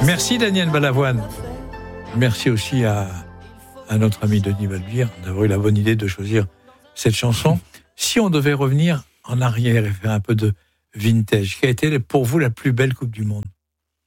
Merci Daniel Balavoine. Merci aussi à notre ami Denis Balbir d'avoir eu la bonne idée de choisir cette chanson. Si on devait revenir en arrière et faire un peu de vintage, quelle a été pour vous la plus belle Coupe du Monde ?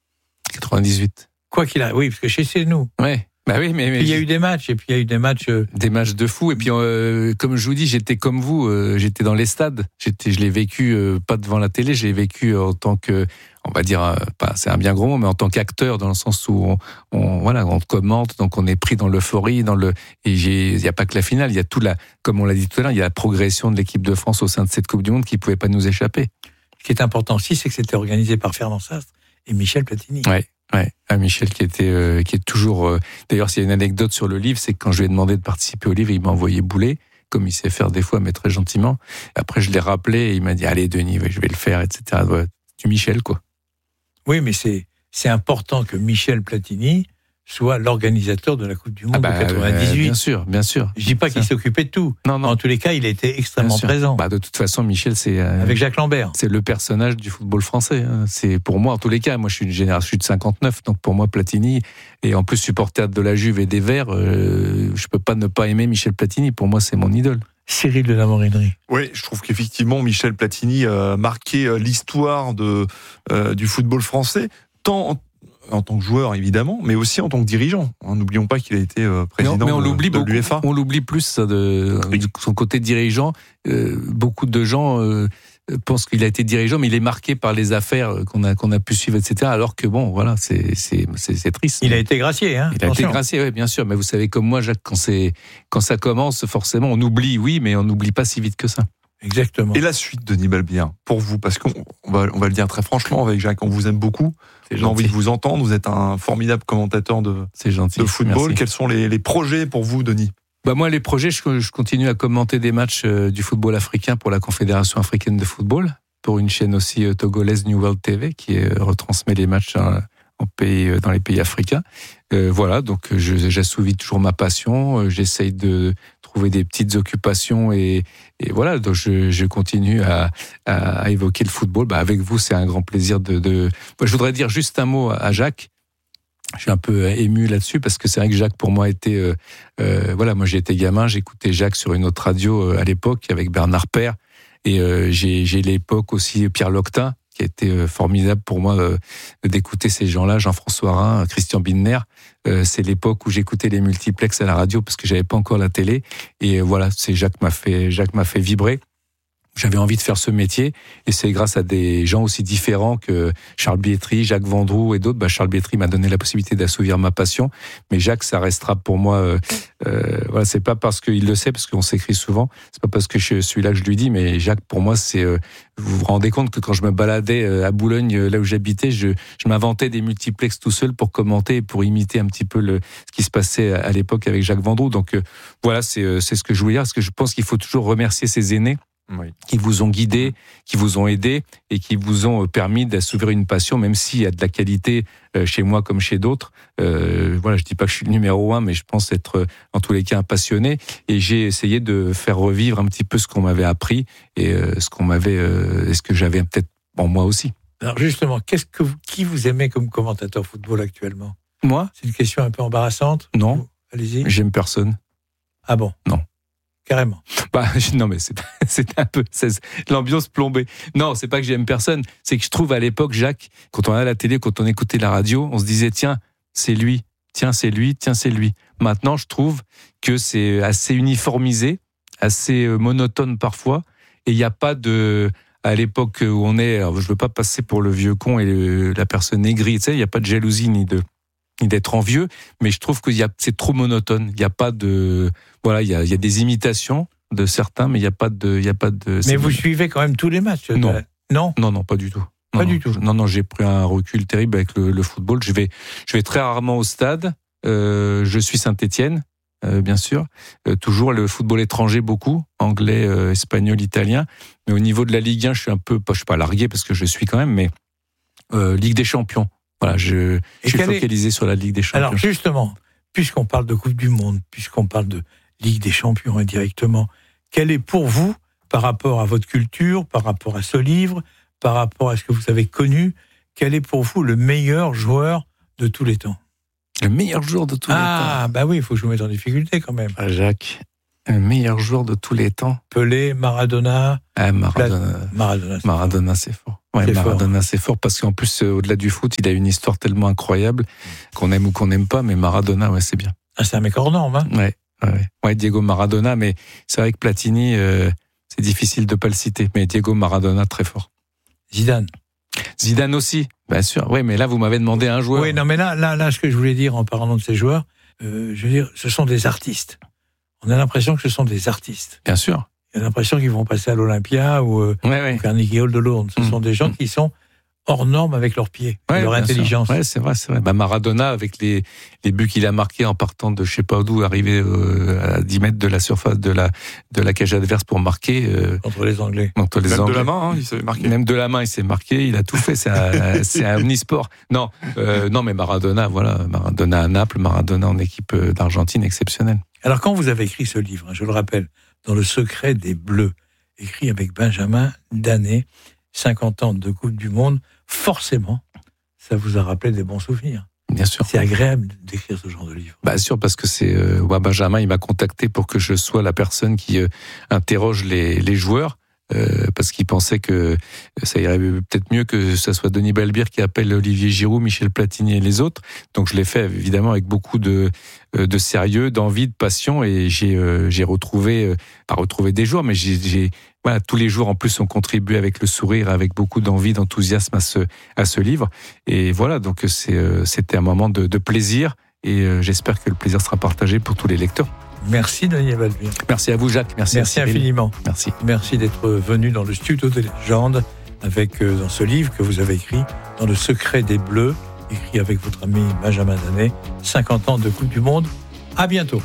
98. Quoi qu'il a, oui, parce que chez nous. Ouais. Bah oui, mais il y a eu des matchs, et puis il y a eu des matchs... Des matchs de fou, et puis comme je vous dis, j'étais comme vous, j'étais dans les stades, je l'ai vécu, pas devant la télé, je l'ai vécu en tant que, on va dire, pas, c'est un bien gros mot, mais en tant qu'acteur, dans le sens où on commente, donc on est pris dans l'euphorie, et il n'y a pas que la finale, il y a comme on l'a dit tout à l'heure, il y a la progression de l'équipe de France au sein de cette Coupe du Monde qui ne pouvait pas nous échapper. Ce qui est important aussi, c'est que c'était organisé par Fernand Sastre et Michel Platini. Ouais, Michel qui est toujours. D'ailleurs, s'il y a une anecdote sur le livre, c'est que quand je lui ai demandé de participer au livre, il m'a envoyé bouler, comme il sait faire des fois, mais très gentiment. Après, je l'ai rappelé et il m'a dit allez Denis, je vais le faire, etc. Du Michel, quoi. Oui, mais c'est important que Michel Platini soit l'organisateur de la Coupe du Monde de 98. Bien sûr. Je dis pas qu'il s'occupait de tout. Non. En tous les cas, il a été extrêmement présent. De toute façon, Michel, c'est avec Jacques Lambert. C'est le personnage du football français. C'est pour moi, en tous les cas. Moi, je suis une génération, je suis de 59, donc pour moi, Platini, et en plus supporter de la Juve et des Verts, je peux pas ne pas aimer Michel Platini. Pour moi, c'est mon idole. Cyril de la Morinerie. Oui, je trouve qu'effectivement, Michel Platini a marqué l'histoire du football français, tant en tant que joueur évidemment, mais aussi en tant que dirigeant. N'oublions pas qu'il a été président de l'UEFA. On l'oublie plus de son côté dirigeant. Beaucoup de gens pensent qu'il a été dirigeant, mais il est marqué par les affaires qu'on a pu suivre, etc. Alors que bon, voilà, c'est triste. Il a été gracié, hein. Il a été gracié, oui, bien sûr. Mais vous savez comme moi, Jacques, quand ça commence, forcément, on oublie, oui, mais on n'oublie pas si vite que ça. Exactement. Et la suite, Denis Balbir, pour vous, parce qu'on va le dire très franchement avec Jacques, on vous aime beaucoup. J'ai envie de vous entendre. Vous êtes un formidable commentateur de football. Merci. Quels sont les projets pour vous, Denis ? Moi, les projets, je continue à commenter des matchs du football africain pour la Confédération africaine de football, pour une chaîne aussi togolaise New World TV qui retransmet les matchs dans les pays africains. Voilà, donc j'assouvis toujours ma passion. J'essaye de trouver des petites occupations et voilà. Donc je continue à évoquer le football. Avec vous, c'est un grand plaisir de. Je voudrais dire juste un mot à Jacques. Je suis un peu ému là-dessus parce que c'est vrai que Jacques pour moi était moi j'ai été gamin, j'écoutais Jacques sur une autre radio à l'époque avec Bernard Père et j'ai l'époque aussi Pierre Loctin qui a été formidable pour moi d'écouter ces gens-là, Jean-François Rhin, Christian Bindner. C'est l'époque où j'écoutais les multiplex à la radio parce que j'avais pas encore la télé et voilà, Jacques m'a fait vibrer. J'avais envie de faire ce métier et c'est grâce à des gens aussi différents que Charles Bietri, Jacques Vendroux et d'autres. Charles Bietri m'a donné la possibilité d'assouvir ma passion, mais Jacques, ça restera pour moi. Voilà, c'est pas parce qu'il le sait, parce qu'on s'écrit souvent. C'est pas parce que je suis là que je lui dis, mais Jacques, pour moi, c'est. Vous vous rendez compte que quand je me baladais à Boulogne, là où j'habitais, je m'inventais des multiplex tout seul pour commenter et pour imiter un petit peu ce qui se passait à l'époque avec Jacques Vendroux. Donc voilà, c'est ce que je voulais dire, parce que je pense qu'il faut toujours remercier ses aînés. Oui. Qui vous ont guidé, qui vous ont aidé et qui vous ont permis d'assouvir une passion, même s'il y a de la qualité chez moi comme chez d'autres. Voilà, je dis pas que je suis le numéro 1, mais je pense être en tous les cas un passionné. Et j'ai essayé de faire revivre un petit peu ce qu'on m'avait appris et ce que j'avais peut-être en moi aussi. Alors justement, qui vous aimez comme commentateur football actuellement ? Moi ? C'est une question un peu embarrassante. Non. Allez-y. J'aime personne. Ah bon ? Non. Carrément. Non, mais c'est un peu l'ambiance plombée. Non, c'est pas que j'aime personne. C'est que je trouve à l'époque, Jacques, quand on a la télé, quand on écoutait la radio, on se disait tiens, c'est lui. Tiens, c'est lui. Tiens, c'est lui. Maintenant, je trouve que c'est assez uniformisé, assez monotone parfois, et il n'y a pas de. À l'époque où on est, alors je veux pas passer pour le vieux con et la personne aigrie. Tu sais, il n'y a pas de jalousie ni d'être envieux, mais je trouve que c'est trop monotone. Il y a pas de, voilà, il y a des imitations de certains, mais il y a pas de. Mais vous suivez quand même tous les matchs. Non, non, pas du tout. Pas du tout. Non, j'ai pris un recul terrible avec le football. Je vais très rarement au stade. Je suis Saint-Étienne, bien sûr. Toujours le football étranger beaucoup, anglais, espagnol, italien. Mais au niveau de la Ligue 1, je suis pas largué parce que je suis quand même, mais Ligue des Champions. Voilà, je suis focalisé sur la Ligue des Champions. Alors justement, puisqu'on parle de Coupe du Monde, puisqu'on parle de Ligue des Champions indirectement, quel est pour vous, par rapport à votre culture, par rapport à ce livre, par rapport à ce que vous avez connu, quel est pour vous le meilleur joueur de tous les temps. Le meilleur joueur de tous les temps. Ah, bah oui, il faut que je vous mette en difficulté quand même. Jacques, le meilleur joueur de tous les temps. Pelé, Maradona. Maradona, c'est fort. Ouais, Maradona, c'est fort parce qu'en plus, au-delà du foot, il a une histoire tellement incroyable qu'on aime ou qu'on n'aime pas, mais Maradona, ouais, c'est bien. Ah, c'est un mec hors norme, hein. Ouais, Diego Maradona, mais c'est vrai que Platini, c'est difficile de pas le citer, mais Diego Maradona, très fort. Zidane aussi, bien sûr. Oui, mais là, vous m'avez demandé un joueur. Oui, non, mais là, ce que je voulais dire en parlant de ces joueurs, je veux dire, ce sont des artistes. On a l'impression que ce sont des artistes. Bien sûr. Il y a l'impression qu'ils vont passer à l'Olympia ou au Carnegie Hall de Londres. Ce sont des gens qui sont hors normes avec leurs pieds, leur intelligence. Oui, c'est vrai. Bah, Maradona, avec les buts qu'il a marqués en partant de je sais pas d'où, arrivé à 10 mètres de la surface de la cage adverse pour marquer. Contre les Anglais. Même de la main, il s'est marqué. Même de la main, il s'est marqué. Il a tout fait. C'est un omnisport. Non, mais Maradona, voilà. Maradona à Naples, Maradona en équipe d'Argentine, exceptionnel. Alors, quand vous avez écrit ce livre, je le rappelle, Dans le secret des Bleus, écrit avec Benjamin Danet, 50 ans de Coupe du Monde, forcément, ça vous a rappelé des bons souvenirs. Bien sûr. C'est agréable d'écrire ce genre de livre. Bien sûr, parce que c'est Benjamin, il m'a contacté pour que je sois la personne qui interroge les joueurs, parce qu'il pensait que ça irait peut-être mieux que ça soit Denis Balbir qui appelle Olivier Giroud, Michel Platini et les autres. Donc je l'ai fait évidemment avec beaucoup de sérieux, d'envie, de passion, et j'ai retrouvé, pas retrouvé des joueurs, mais voilà, tous les jours en plus ont contribué avec le sourire, avec beaucoup d'envie, d'enthousiasme à ce livre. Et voilà, donc c'était un moment de plaisir, et j'espère que le plaisir sera partagé pour tous les lecteurs. Merci Daniel Balbir. Merci à vous Jacques. Merci infiniment. Merci. Merci d'être venu dans le studio des légendes avec dans ce livre que vous avez écrit, Dans le secret des Bleus, écrit avec votre ami Benjamin Danet, 50 ans de Coupe du Monde. À bientôt.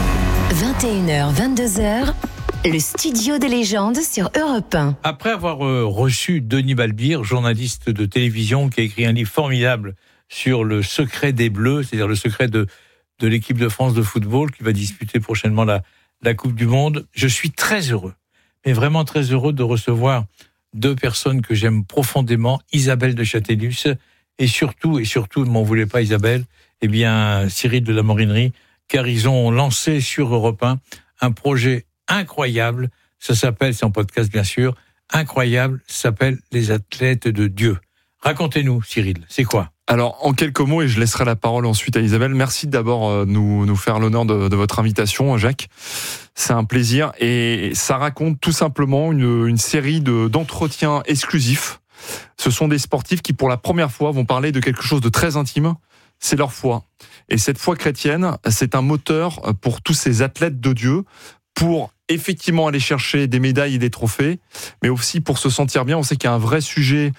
21h, 22h, le studio des légendes sur Europe 1. Après avoir reçu Denis Balbir, journaliste de télévision qui a écrit un livre formidable sur le secret des Bleus, c'est-à-dire le secret de l'équipe de France de football qui va disputer prochainement la Coupe du Monde. Je suis très heureux, mais vraiment très heureux de recevoir deux personnes que j'aime profondément, Isabelle de Châtellus et surtout, ne m'en voulez pas Isabelle, Cyril de la Morinerie, car ils ont lancé sur Europe 1 un projet incroyable. Ça s'appelle, c'est en podcast bien sûr, incroyable, ça s'appelle Les Athlètes de Dieu. Racontez-nous, Cyril, c'est quoi ? Alors, en quelques mots, et je laisserai la parole ensuite à Isabelle, merci d'abord nous faire l'honneur de votre invitation, Jacques. C'est un plaisir, et ça raconte tout simplement une série d'entretiens exclusifs. Ce sont des sportifs qui, pour la première fois, vont parler de quelque chose de très intime, c'est leur foi. Et cette foi chrétienne, c'est un moteur pour tous ces athlètes de Dieu, pour effectivement aller chercher des médailles et des trophées, mais aussi pour se sentir bien. On sait qu'il y a un vrai sujet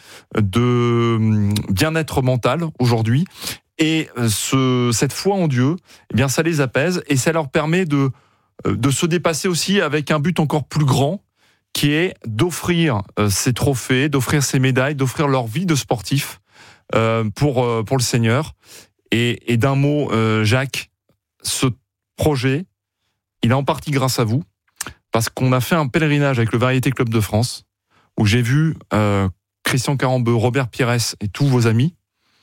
de bien-être mental aujourd'hui, et cette foi en Dieu, eh bien, ça les apaise, et ça leur permet de se dépasser aussi avec un but encore plus grand, qui est d'offrir ces trophées, d'offrir ces médailles, d'offrir leur vie de sportif pour le Seigneur. Et d'un mot, Jacques, ce projet, il est en partie grâce à vous, parce qu'on a fait un pèlerinage avec le Variété Club de France, où j'ai vu Christian Carambeu, Robert Pires et tous vos amis.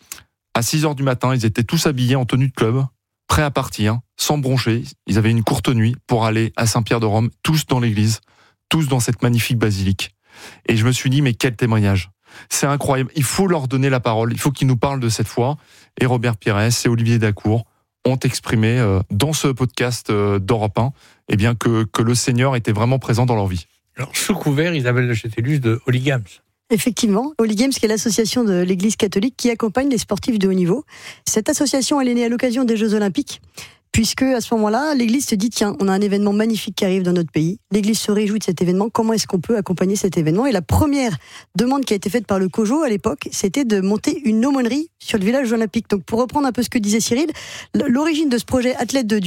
À 6h du matin, ils étaient tous habillés en tenue de club, prêts à partir, sans broncher. Ils avaient une courte nuit pour aller à Saint-Pierre de Rome, tous dans l'église, tous dans cette magnifique basilique. Et je me suis dit, mais quel témoignage! C'est incroyable, il faut leur donner la parole, il faut qu'ils nous parlent de cette foi. Et Robert Pires et Olivier Dacour ont exprimé dans ce podcast d'Europe 1 que le Seigneur était vraiment présent dans leur vie. Alors, sous couvert, Isabelle de Châtellus, de Holy Games. Effectivement, Holy Games, qui est l'association de l'Église catholique qui accompagne les sportifs de haut niveau. Cette association, elle est née à l'occasion des Jeux Olympiques, puisque à ce moment-là, l'Église se dit, tiens, on a un événement magnifique qui arrive dans notre pays. L'Église se réjouit de cet événement. Comment est-ce qu'on peut accompagner cet événement? Et la première demande qui a été faite par le COJO à l'époque, c'était de monter une aumônerie sur le village olympique. Donc, pour reprendre un peu ce que disait Cyril, l'origine de ce projet Athlètes de Dieu,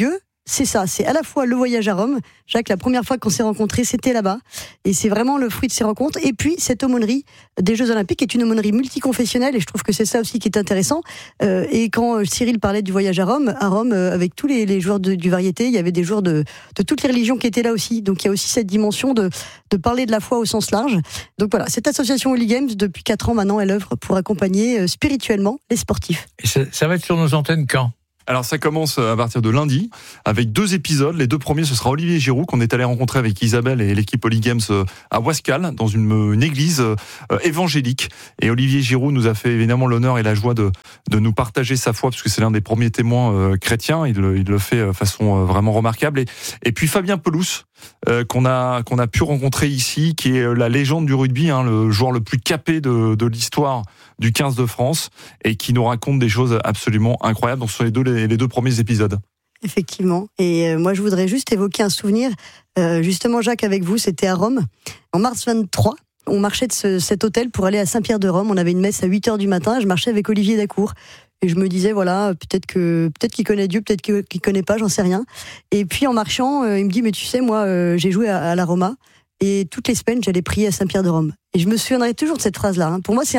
c'est ça, c'est à la fois le voyage à Rome. Jacques, la première fois qu'on s'est rencontrés, c'était là-bas. Et c'est vraiment le fruit de ces rencontres. Et puis, cette aumônerie des Jeux Olympiques est une aumônerie multiconfessionnelle. Et je trouve que c'est ça aussi qui est intéressant. Et quand Cyril parlait du voyage à Rome, avec tous les joueurs du variété, il y avait des joueurs de toutes les religions qui étaient là aussi. Donc, il y a aussi cette dimension de parler de la foi au sens large. Donc voilà, cette association Holy Games, depuis 4 ans maintenant, elle œuvre pour accompagner spirituellement les sportifs. Et ça va être sur nos antennes quand ? Alors ça commence à partir de lundi avec 2 épisodes. Les 2 premiers, ce sera Olivier Giroud qu'on est allé rencontrer avec Isabelle et l'équipe Holy Games à Ouascal dans une église évangélique. Et Olivier Giroud nous a fait évidemment l'honneur et la joie de nous partager sa foi parce que c'est l'un des premiers témoins chrétiens. Il le fait de façon vraiment remarquable. Et puis Fabien Pelous qu'on a pu rencontrer ici, qui est la légende du rugby, le joueur le plus capé de l'histoire du 15 de France et qui nous raconte des choses absolument incroyables. Donc ce sont les 2 premiers épisodes. Effectivement. Et moi, je voudrais juste évoquer un souvenir. Justement, Jacques, avec vous, c'était à Rome. En mars 23, on marchait de cet hôtel pour aller à Saint-Pierre-de-Rome. On avait une messe à 8h du matin. Je marchais avec Olivier Dacour. Et je me disais, voilà, peut-être qu'il connaît Dieu, peut-être qu'il connaît pas, j'en sais rien. Et puis, en marchant, il me dit, mais tu sais, moi, j'ai joué à la Roma. Et toutes les semaines, j'allais prier à Saint-Pierre-de-Rome. Et je me souviendrai toujours de cette phrase-là. Pour moi, c'est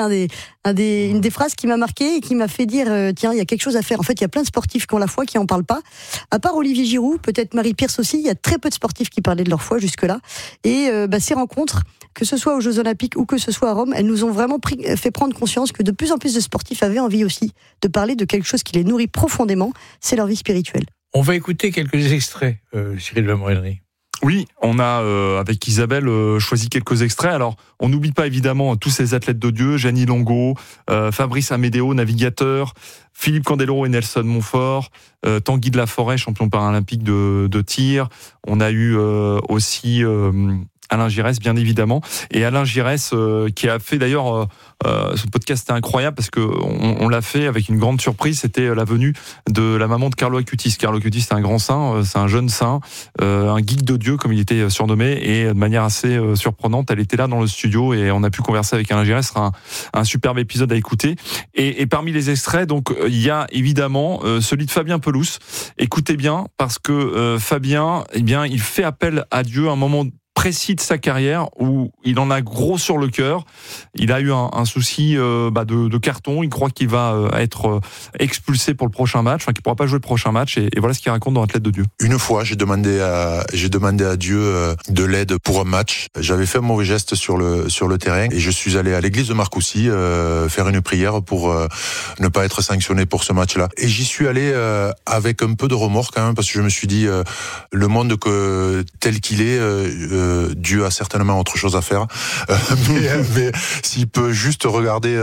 une des phrases qui m'a marqué et qui m'a fait dire, tiens, il y a quelque chose à faire. En fait, il y a plein de sportifs qui ont la foi, qui en parlent pas. À part Olivier Giroud, peut-être Marie Pierce aussi, il y a très peu de sportifs qui parlaient de leur foi jusque-là. Et ces rencontres, que ce soit aux Jeux Olympiques ou que ce soit à Rome, elles nous ont vraiment fait prendre conscience que de plus en plus de sportifs avaient envie aussi de parler de quelque chose qui les nourrit profondément, c'est leur vie spirituelle. On va écouter quelques extraits, Cyril Lemorellerie. Oui, on a avec Isabelle choisi quelques extraits. Alors, on n'oublie pas évidemment tous ces athlètes de Dieu, Gianni Longo, Fabrice Amédéo, navigateur, Philippe Candeloro et Nelson Montfort, Tanguy de la Forêt, champion paralympique de tir. On a eu aussi Alain Giresse, bien évidemment. Et Alain Giresse, qui a fait d'ailleurs ce podcast, était incroyable parce que on l'a fait avec une grande surprise. C'était la venue de la maman de Carlo Acutis. Carlo Acutis, c'est un grand saint, c'est un jeune saint, un geek de Dieu comme il était surnommé, et de manière assez surprenante, elle était là dans le studio et on a pu converser avec Alain Giresse. Ce sera un superbe épisode à écouter. Et parmi les extraits, donc il y a évidemment celui de Fabien Pelous. Écoutez bien, parce que Fabien, eh bien, il fait appel à Dieu à un moment précis de sa carrière où il en a gros sur le cœur. Il a eu un souci de carton. Il croit qu'il va être expulsé pour le prochain match, enfin qu'il pourra pas jouer le prochain match. Et voilà ce qu'il raconte dans Athlète de Dieu. Une fois, j'ai demandé à Dieu de l'aide pour un match. J'avais fait un mauvais geste sur le terrain et je suis allé à l'église de Marcoussis faire une prière pour ne pas être sanctionné pour ce match-là. Et j'y suis allé avec un peu de remords quand même, parce que je me suis dit le monde tel qu'il est, Dieu a certainement autre chose à faire, mais s'il peut juste regarder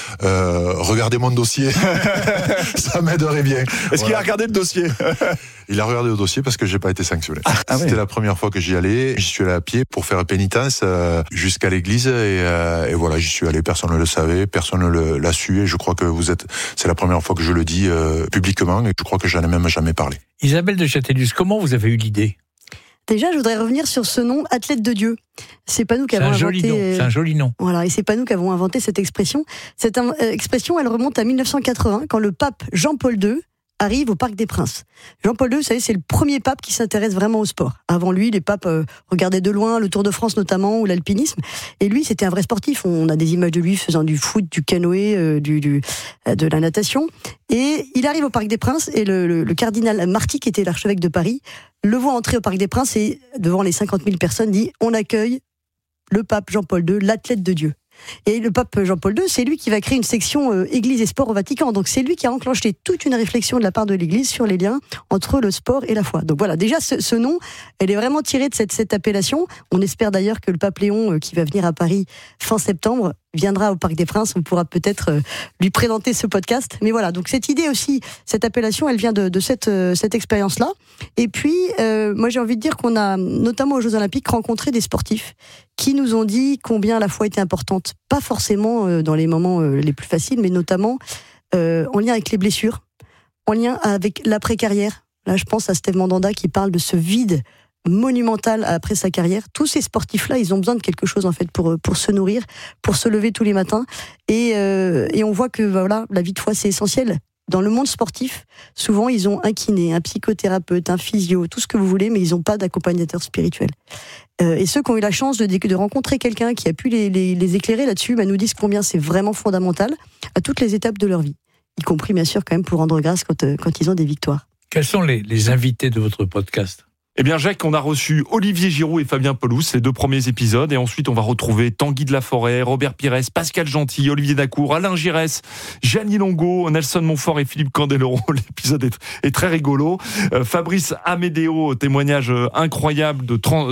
mon dossier, ça m'aiderait bien. Est-ce qu'il a regardé le dossier? Il a regardé le dossier parce que j'ai pas été sanctionné. C'était la première fois que j'y allais. J'y suis allé à pied pour faire pénitence jusqu'à l'église et voilà, j'y suis allé. Personne ne le savait, personne ne l'a su et je crois que c'est la première fois que je le dis publiquement et je crois que j'en ai même jamais parlé. Isabelle de Châtellus, comment vous avez eu l'idée? Déjà, je voudrais revenir sur ce nom, Athlète de Dieu. C'est pas nous qui avons inventé. C'est un joli nom. Voilà, et c'est pas nous qui avons inventé cette expression. Cette expression, elle remonte à 1980, quand le pape Jean-Paul II arrive au Parc des Princes. Jean-Paul II, vous savez, c'est le premier pape qui s'intéresse vraiment au sport. Avant lui, les papes regardaient de loin le Tour de France notamment, ou l'alpinisme. Et lui, c'était un vrai sportif. On a des images de lui faisant du foot, du canoë, de la natation. Et il arrive au Parc des Princes et le cardinal Marty, qui était l'archevêque de Paris, le voit entrer au Parc des Princes et, devant les 50 000 personnes, dit « On accueille le pape Jean-Paul II, l'athlète de Dieu ». Et le pape Jean-Paul II, c'est lui qui va créer une section Église et sport au Vatican. Donc c'est lui qui a enclenché toute une réflexion de la part de l'Église sur les liens entre le sport et la foi. Donc voilà, déjà ce nom, elle est vraiment tirée de cette appellation. On espère d'ailleurs que le pape Léon, qui va venir à Paris fin septembre, viendra au Parc des Princes. On pourra peut-être lui présenter ce podcast. Mais voilà, donc cette idée aussi, cette appellation, elle vient de cette expérience-là. Et puis, moi j'ai envie de dire qu'on a, notamment aux Jeux Olympiques, rencontré des sportifs qui nous ont dit combien la foi était importante. Pas forcément dans les moments les plus faciles, mais notamment en lien avec les blessures, en lien avec l'après-carrière. Là, je pense à Steve Mandanda qui parle de ce vide monumental après sa carrière. Tous ces sportifs-là, ils ont besoin de quelque chose en fait pour se nourrir, pour se lever tous les matins. Et on voit que voilà, la vie de foi, c'est essentiel. dans le monde sportif, souvent ils ont un kiné, un psychothérapeute, un physio, tout ce que vous voulez, mais ils n'ont pas d'accompagnateur spirituel. Et ceux qui ont eu la chance de rencontrer quelqu'un qui a pu les éclairer là-dessus, nous disent combien c'est vraiment fondamental à toutes les étapes de leur vie, y compris bien sûr quand même pour rendre grâce quand ils ont des victoires. Quels sont les invités de votre podcast ? Eh bien, Jacques, on a reçu Olivier Giroud et Fabien Pelous, les 2 premiers épisodes. Et ensuite, on va retrouver Tanguy de la Forêt, Robert Pires, Pascal Gentil, Olivier Dacour, Alain Giresse, Gianni Longo, Nelson Montfort et Philippe Candeloro. L'épisode est très rigolo. Fabrice Amédéo, témoignage incroyable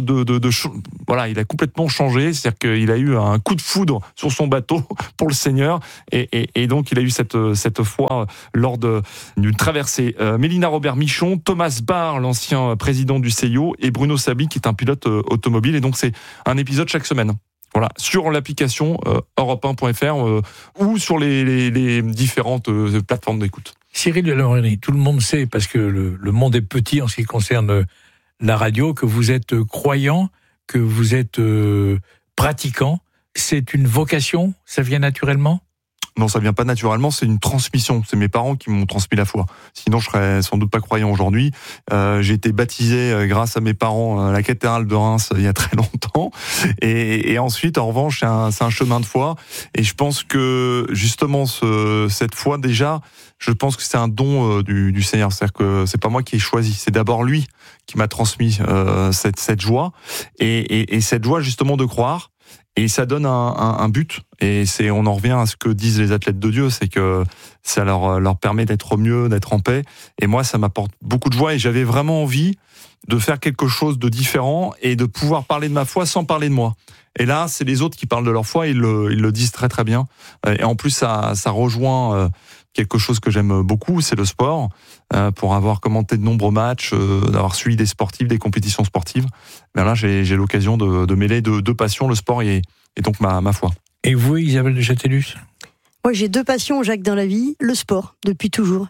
voilà, il a complètement changé. C'est-à-dire qu'il a eu un coup de foudre sur son bateau pour le Seigneur. Et donc, il a eu cette foi lors d'une traversée. Mélina Robert-Michon, Thomas Barr, l'ancien président du CIO, et Bruno Sabli qui est un pilote automobile, et donc c'est un épisode chaque semaine. Voilà, sur l'application europe1.fr ou sur les différentes plateformes d'écoute. Cyril Delamoreny, tout le monde sait, parce que le monde est petit en ce qui concerne la radio, que vous êtes croyant, que vous êtes pratiquant. C'est une vocation, ça vient naturellement ? Non, ça vient pas naturellement, c'est une transmission. C'est mes parents qui m'ont transmis la foi. Sinon, je serais sans doute pas croyant aujourd'hui. J'ai été baptisé grâce à mes parents à la cathédrale de Reims il y a très longtemps. Et ensuite, en revanche, c'est un chemin de foi. Et je pense que justement, cette foi, déjà, je pense que c'est un don du Seigneur. C'est-à-dire que c'est pas moi qui ai choisi. C'est d'abord lui qui m'a transmis cette joie. Et cette joie, justement, de croire. Et ça donne un but, et on en revient à ce que disent les athlètes de Dieu, c'est que ça leur permet d'être mieux, d'être en paix. Et moi, ça m'apporte beaucoup de joie, et j'avais vraiment envie de faire quelque chose de différent et de pouvoir parler de ma foi sans parler de moi. Et là, c'est les autres qui parlent de leur foi, ils le disent très très bien. Et en plus, ça rejoint quelque chose que j'aime beaucoup, c'est le sport. Pour avoir commenté de nombreux matchs, d'avoir suivi des sportifs, des compétitions sportives, ben là, j'ai l'occasion de mêler deux passions, le sport et donc ma foi. Et vous, Isabelle de Châtellus ? Moi, j'ai 2 passions, Jacques, dans la vie. Le sport, depuis toujours.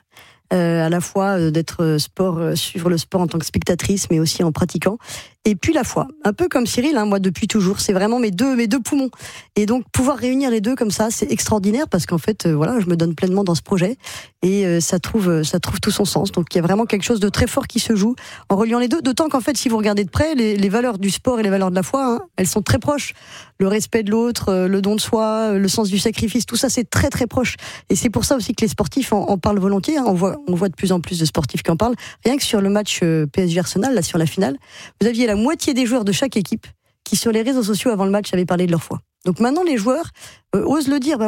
À la fois d'être suivre le sport en tant que spectatrice, mais aussi en pratiquant. Et puis la foi, un peu comme Cyril, moi depuis toujours, c'est vraiment mes deux poumons. Et donc pouvoir réunir les deux comme ça, c'est extraordinaire parce qu'en fait, je me donne pleinement dans ce projet et ça trouve tout son sens. Donc il y a vraiment quelque chose de très fort qui se joue en reliant les deux. D'autant qu'en fait, si vous regardez de près, les valeurs du sport et les valeurs de la foi, elles sont très proches. Le respect de l'autre, le don de soi, le sens du sacrifice, tout ça, c'est très très proche. Et c'est pour ça aussi que les sportifs en parlent volontiers. On voit de plus en plus de sportifs qui en parlent. Rien que sur le match PSG Arsenal, là sur la finale, vous aviez la moitié des joueurs de chaque équipe qui sur les réseaux sociaux avant le match avaient parlé de leur foi. Donc maintenant les joueurs osent le dire,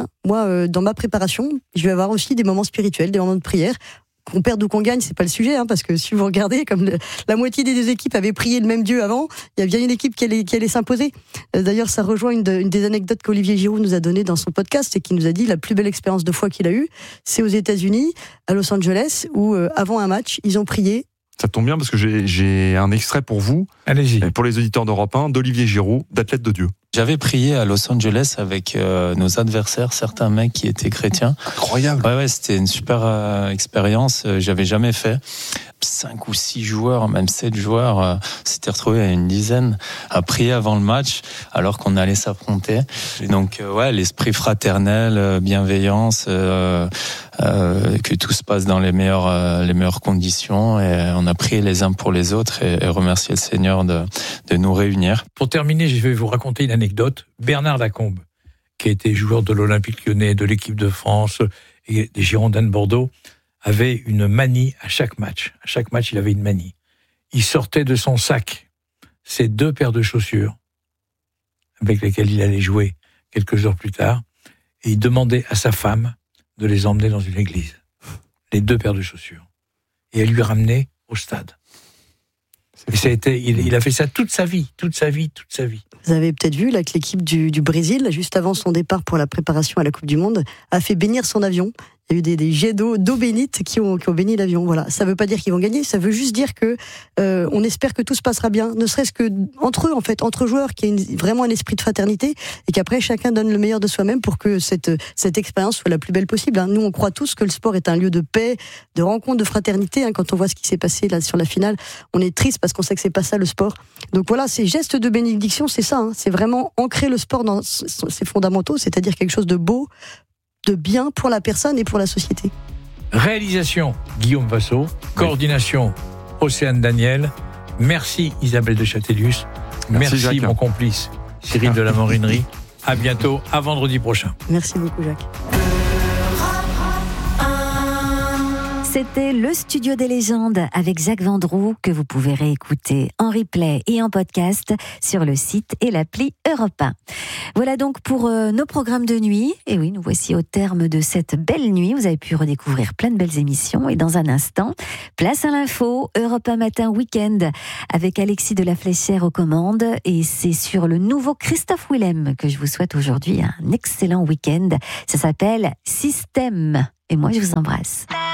moi dans ma préparation, je vais avoir aussi des moments spirituels, des moments de prière. Qu'on perde ou qu'on gagne, c'est pas le sujet, parce que si vous regardez, comme la moitié des 2 équipes avaient prié le même Dieu avant, il y a bien une équipe qui allait s'imposer. D'ailleurs, ça rejoint une des anecdotes qu'Olivier Giroud nous a donné dans son podcast et qui nous a dit la plus belle expérience de foi qu'il a eue, c'est aux États-Unis, à Los Angeles, où avant un match, ils ont prié. Ça tombe bien parce que j'ai un extrait pour vous, allez-y, pour les auditeurs d'Europe 1, d'Olivier Giroud, d'Athlète de Dieu. J'avais prié à Los Angeles avec nos adversaires, certains mecs qui étaient chrétiens. Incroyable. Ouais, c'était une super expérience. J'avais jamais fait. 5 ou 6 joueurs, même 7 joueurs, s'étaient retrouvés à une dizaine à prier avant le match, alors qu'on allait s'affronter. Et donc, l'esprit fraternel, bienveillance, que tout se passe dans les meilleures conditions. Et on a prié les uns pour les autres et remercié le Seigneur de nous réunir. Pour terminer, je vais vous raconter une anecdote. Bernard Lacombe, qui a été joueur de l'Olympique Lyonnais, de l'équipe de France et des Girondins de Bordeaux, avait une manie à chaque match. À chaque match, il avait une manie. Il sortait de son sac ses 2 paires de chaussures avec lesquelles il allait jouer quelques heures plus tard, et il demandait à sa femme de les emmener dans une église. Les 2 paires de chaussures. Et elle lui ramenait au stade. Et il a fait ça toute sa vie. Vous avez peut-être vu là que l'équipe du Brésil, juste avant son départ pour la préparation à la Coupe du Monde, a fait bénir son avion. Il y a eu des jets d'eau bénite qui ont béni l'avion. Voilà. Ça veut pas dire qu'ils vont gagner, ça veut juste dire que on espère que tout se passera bien, ne serait-ce que entre eux, en fait, entre joueurs, qu'il y ait vraiment un esprit de fraternité et qu'après chacun donne le meilleur de soi-même pour que cette expérience soit la plus belle possible. Nous, on croit tous que le sport est un lieu de paix, de rencontre, de fraternité. Quand on voit ce qui s'est passé là sur la finale, on est triste parce qu'on sait que c'est pas ça le sport. Donc voilà, ces gestes de bénédiction, c'est ça. C'est vraiment ancrer le sport dans ses fondamentaux, c'est-à-dire quelque chose de beau, de bien pour la personne et pour la société. Réalisation, Guillaume Vassot. Coordination, Océane Daniel. Merci Isabelle de Châtelius. Merci Jacques. mon complice, Cyril de la Morinerie. À bientôt, à vendredi prochain. Merci beaucoup, Jacques. C'était le Studio des légendes avec Jacques Vendroux que vous pouvez réécouter en replay et en podcast sur le site et l'appli Europe 1. Voilà donc pour nos programmes de nuit. Et oui, nous voici au terme de cette belle nuit. Vous avez pu redécouvrir plein de belles émissions. Et dans un instant, place à l'info, Europe 1 Matin Week-end avec Alexis de la Fléchère aux commandes. Et c'est sur le nouveau Christophe Willem que je vous souhaite aujourd'hui un excellent week-end. Ça s'appelle Système. Et moi, je vous embrasse.